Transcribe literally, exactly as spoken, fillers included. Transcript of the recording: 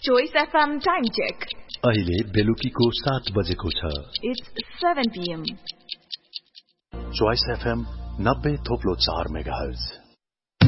Choice F M time check. अहिले बेलुकीको सात बजेको छ. It's seven p m. Choice F M ninety point four megahertz.